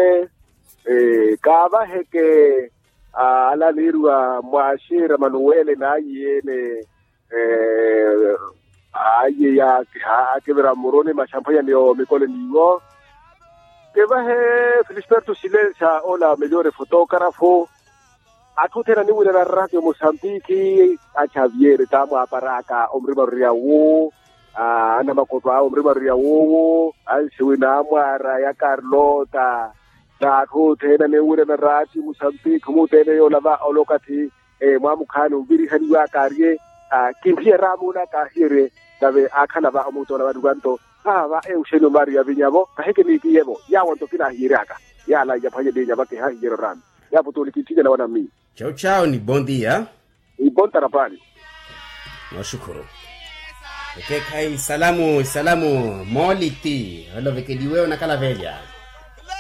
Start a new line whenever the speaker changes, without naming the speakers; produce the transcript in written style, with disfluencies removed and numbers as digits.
kaba heke ala lirwa mwashira Manuele na yene aye ya akebera murone mashampanya ndio mikole niwo keba he Felisberto Silenza ola migliore fotografo atutera ni wira radio Mozambique a Xavier tamo aparaka omri maria wo ana makotwa omri maria wo alsiwina mwara ya Carlota ta kutena ni wira na radio Mozambique mutene yo lava olokati mwamukhani ubiri hani wa karye kimpia ramuna kahire dabe akana ba amutora badwanto ba usheno maria binyabo kaheke ni kiyebo ya wanto kina hiraka ya la ya panye de nyabake ha hiro ram ya butuli kitija na wana mi
chao ni bon dia
ni bon tarapani
nashukuru okay kai salamu moliti halo vekediwe na kala velya